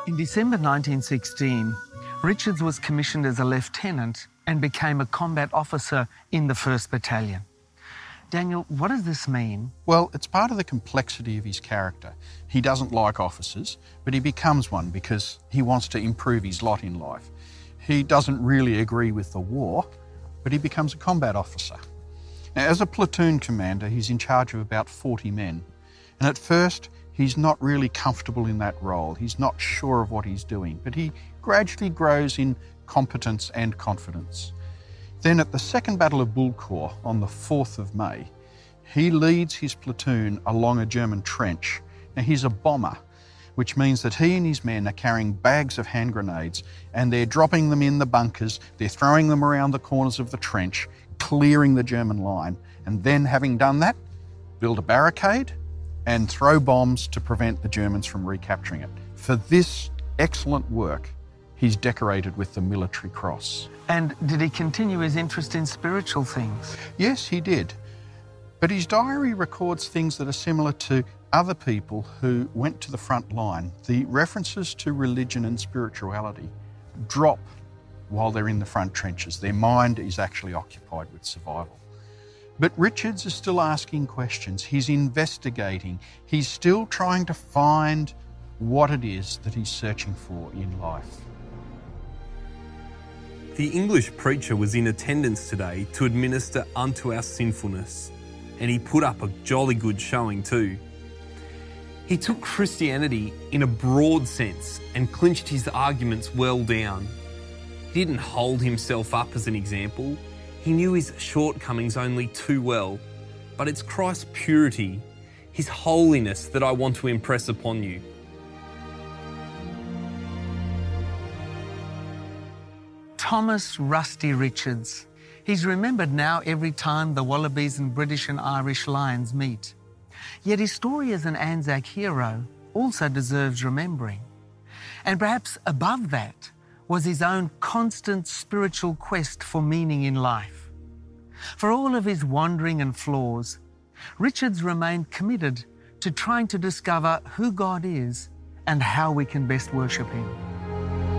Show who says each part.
Speaker 1: In December 1916, Richards was commissioned as a lieutenant and became a combat officer in the 1st Battalion. Daniel, what does this mean?
Speaker 2: Well, it's part of the complexity of his character. He doesn't like officers, but he becomes one because he wants to improve his lot in life. He doesn't really agree with the war, but he becomes a combat officer. Now, as a platoon commander, he's in charge of about 40 men. And at first, he's not really comfortable in that role. He's not sure of what he's doing, but he gradually grows in competence and confidence. Then at the Second Battle of Bullecourt on the 4th of May, he leads his platoon along a German trench. Now he's a bomber, which means that he and his men are carrying bags of hand grenades and they're dropping them in the bunkers, they're throwing them around the corners of the trench, clearing the German line, and then having done that, build a barricade and throw bombs to prevent the Germans from recapturing it. For this excellent work, he's decorated with the Military Cross.
Speaker 1: And did he continue his interest in spiritual things?
Speaker 2: Yes, he did. But his diary records things that are similar to other people who went to the front line. The references to religion and spirituality drop while they're in the front trenches. Their mind is actually occupied with survival. But Richards is still asking questions. He's investigating. He's still trying to find what it is that he's searching for in life.
Speaker 3: The English preacher was in attendance today to administer unto our sinfulness, and he put up a jolly good showing too. He took Christianity in a broad sense and clinched his arguments well down. He didn't hold himself up as an example. He knew his shortcomings only too well, but it's Christ's purity, his holiness that I want to impress upon you.
Speaker 1: Thomas Rusty Richards. He's remembered now every time the Wallabies and British and Irish Lions meet. Yet his story as an Anzac hero also deserves remembering. And perhaps above that was his own constant spiritual quest for meaning in life. For all of his wandering and flaws, Richards remained committed to trying to discover who God is and how we can best worship him.